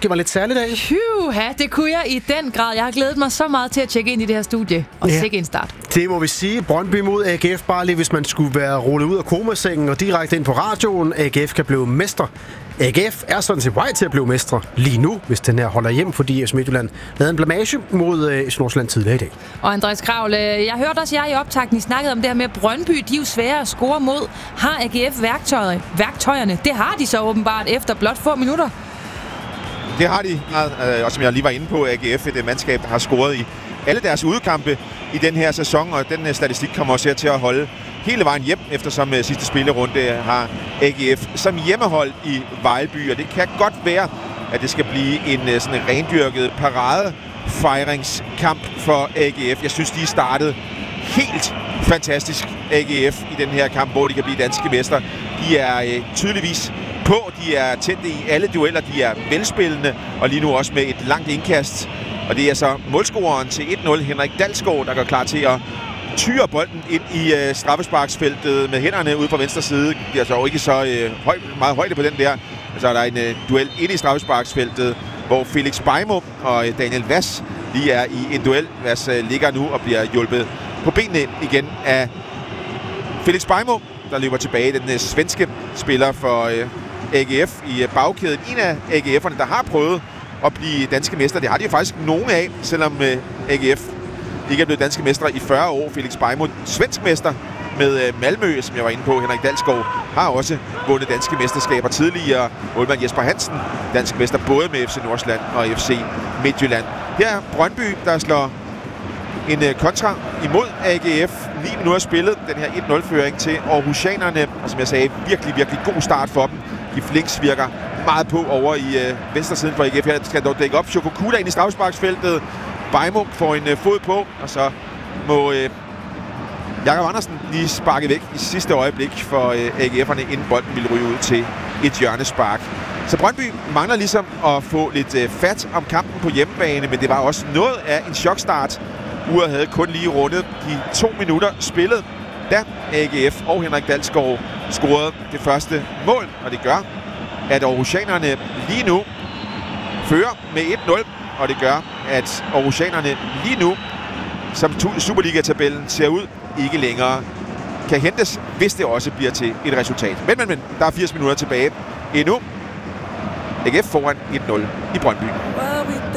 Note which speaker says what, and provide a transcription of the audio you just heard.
Speaker 1: måske var lidt særligt af?
Speaker 2: Det kunne jeg i den grad. Jeg har glædet mig så meget til at tjekke ind i det her studie. Og sikke en start.
Speaker 1: Det må vi sige. Brøndby mod AGF, bare lige hvis man skulle være rullet ud af komasengen og direkte ind på radioen. AGF kan blive mester. AGF er sådan set vej til at blive mestre lige nu, hvis den her holder hjem, fordi FC Midtjylland lavede en blamage mod Nordsjælland tidligere i dag.
Speaker 2: Og Andreas Kravl, jeg hørte også jer i optakten, I snakkede om det her med Brøndby. De er jo svære at score mod. Har AGF værktøjerne? Det har de så åbenbart efter blot få minutter.
Speaker 3: Det har de, og som jeg lige var inde på, AGF et mandskab, der har scoret i alle deres udekampe i den her sæson, og den statistik kommer også til at holde hele vejen hjem, eftersom sidste spillerunde har AGF som hjemmehold i Vejlby, og det kan godt være, at det skal blive en sådan rendyrket paradefejringskamp for AGF. Jeg synes, de startede helt fantastisk, AGF, i den her kamp, hvor de kan blive danske mestre. De er tydeligvis på, de er tændte i alle dueller, de er velspillende, og lige nu også med et langt indkast. Og det er så målscoreren til 1-0, Henrik Dalsgaard, der går klar til at tyre bolden ind i straffesparksfeltet med hænderne ude på venstre side. Det er så ikke så meget højde på den der. Så er der en duel ind i straffesparksfeltet, hvor Felix Beijmo og Daniel Vass lige er i en duel. Vass ligger nu og bliver hjulpet på benene igen af Felix Beijmo, der løber tilbage. Den svenske spiller for AGF i bagkæden. En af AGF'erne, der har prøvet at blive danske mestre. Det har de jo faktisk nogen af, selvom AGF ikke er blevet danske mestre i 40 år. Felix Beijmo, svensk mester med Malmø, som jeg var inde på. Henrik Dalsgaard har også vundet danske mesterskaber tidligere. Målmand Jesper Hansen, dansk mester både med FC Nordsjælland og FC Midtjylland. Her er Brøndby, der slår en kontra imod AGF. 9 minutter spillet, den her 1-0-føring til Aarhusianerne. Og som jeg sagde, virkelig, virkelig god start for dem. De Flinks virker meget på over i venstre siden for AGF. Her skal dog dække op. Shokokuda ind i straffesparksfeltet. Beijmo får en fod på, og så må Jakob Andersen lige sparke væk i sidste øjeblik for AGF'erne, inden bolden ville ryge ud til et hjørnespark. Så Brøndby mangler ligesom at få lidt fat om kampen på hjemmebane, men det var også noget af en chokstart. Uret havde kun lige rundet de 2 minutter spillet, da AGF og Henrik Dalsgaard scorede det første mål, og det gør, at Aarhusianerne lige nu fører med 1-0, og det gør, at Aarhusianerne lige nu, som Superliga-tabellen ser ud, ikke længere kan hentes, hvis det også bliver til et resultat. Men, der er 80 minutter tilbage endnu. AGF foran 1-0 i Brøndby.